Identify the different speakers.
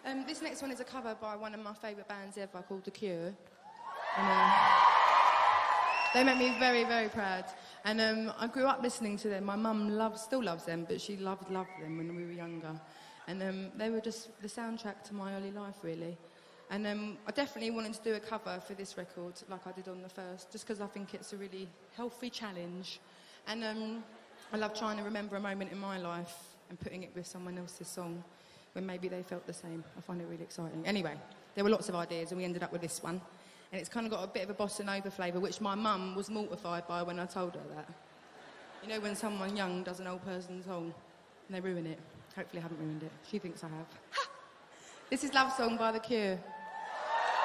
Speaker 1: This next one is a cover by one of my favourite bands ever called The Cure. And, they make me very, very proud. And I grew up listening to them. My mum still loves them, but she loved them when we were younger. And they were just the soundtrack to my early life, really. And I definitely wanted to do a cover for this record, like I did on the first, just because I think it's a really healthy challenge. And I love trying to remember a moment in my life and putting it with someone else's song when maybe they felt the same. I find it really exciting. Anyway, there were lots of ideas, and we ended up with this one. And it's kind of got a bit of a bossa nova flavour, which my mum was mortified by when I told her that. You know when someone young does an old person's song and they ruin it? Hopefully I haven't ruined it. She thinks I have. This is Love Song by The Cure.